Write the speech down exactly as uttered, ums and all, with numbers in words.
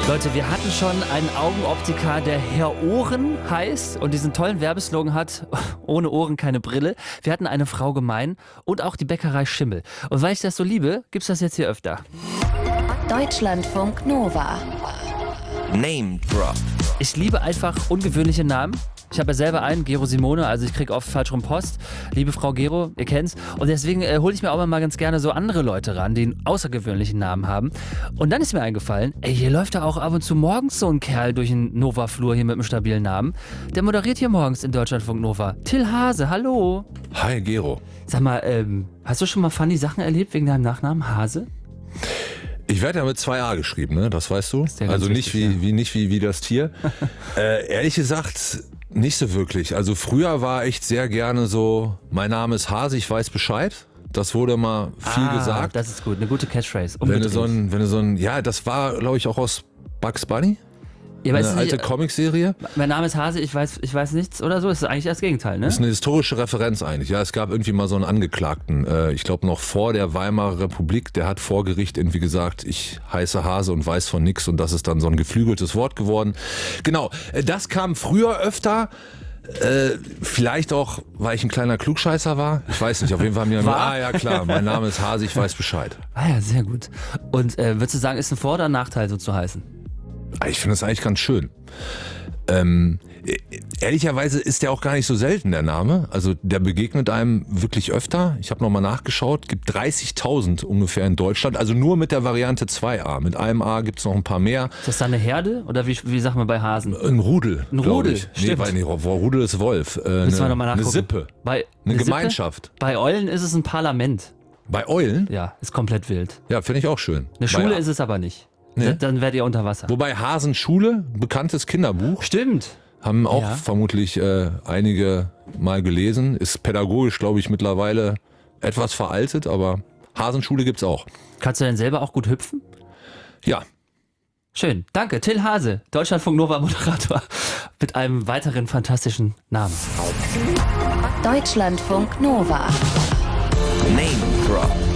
Leute, wir hatten schon einen Augenoptiker, der Herr Ohren heißt und diesen tollen Werbeslogan hat, ohne Ohren keine Brille. Wir hatten eine Frau gemein und auch die Bäckerei Schimmel. Und weil ich das so liebe, gibt's das jetzt hier öfter. Deutschlandfunk Nova. Name Drop. Ich liebe einfach ungewöhnliche Namen. Ich habe ja selber einen, Gero Simone, also ich kriege oft falsch rum Post. Liebe Frau Gero, ihr kennt's. Und deswegen äh, hole ich mir auch mal ganz gerne so andere Leute ran, die einen außergewöhnlichen Namen haben. Und dann ist mir eingefallen, ey, hier läuft da auch ab und zu morgens so ein Kerl durch den Nova-Flur hier mit einem stabilen Namen. Der moderiert hier morgens in Deutschlandfunk Nova. Till Hase, hallo. Hi, Gero. Sag mal, ähm, hast du schon mal funny Sachen erlebt wegen deinem Nachnamen Hase? Ich werde ja mit zwei A geschrieben, ne? Das weißt du. Ja also nicht wichtig, wie, ja. wie nicht wie, wie das Tier. äh, ehrlich gesagt, nicht so wirklich. Also früher war echt sehr gerne so, mein Name ist Hase, ich weiß Bescheid. Das wurde immer viel ah, gesagt. Das ist gut, eine gute Catchphrase. Wenn du so ein, wenn du so ein, ja, das war, glaube ich, auch aus Bugs Bunny. Ja, aber Eine ist alte nicht, Comicserie. mein Name ist Hase, ich weiß, ich weiß nichts oder so. Das ist eigentlich das Gegenteil, ne? Das ist eine historische Referenz eigentlich. Ja, es gab irgendwie mal so einen Angeklagten, äh, ich glaube noch vor der Weimarer Republik, der hat vor Gericht irgendwie gesagt, ich heiße Hase und weiß von nix, und das ist dann so ein geflügeltes Wort geworden. Genau, äh, das kam früher öfter. Äh, vielleicht auch, weil ich ein kleiner Klugscheißer war. Ich weiß nicht, auf jeden Fall haben die gesagt, ah ja klar, mein Name ist Hase, ich weiß Bescheid. Ah ja, sehr gut. Und äh, würdest du sagen, ist ein Vor- oder ein Nachteil, so zu heißen? Ich finde das eigentlich ganz schön. Ähm, ehrlicherweise ist der auch gar nicht so selten, der Name. Also der begegnet einem wirklich öfter. Ich habe nochmal nachgeschaut, gibt dreißigtausend ungefähr in Deutschland. Also nur mit der Variante zwei A. Mit einem A gibt es noch ein paar mehr. Ist das dann eine Herde oder wie, wie sagt man bei Hasen? Ein Rudel, Ein glaub Rudel, ich. stimmt. Nee, weil, nee, Rudel ist Wolf. Äh, Müssen wir eine, noch mal eine nachgucken. Sippe, Bei, eine Sippe? Gemeinschaft. Bei Eulen ist es ein Parlament. Bei Eulen? Ja, ist komplett wild. Ja, finde ich auch schön. Eine Schule Bei, ist es aber nicht. Nee. Dann werdet ihr unter Wasser. Wobei Hasenschule, bekanntes Kinderbuch, Stimmt. haben auch Ja. vermutlich äh, einige mal gelesen. Ist pädagogisch, glaube ich, mittlerweile etwas veraltet, aber Hasenschule gibt's auch. Kannst du denn selber auch gut hüpfen? Ja, Schön. Danke. Till Hase, Deutschlandfunk Nova Moderator mit einem weiteren fantastischen Namen. Deutschlandfunk Nova. Name Drop.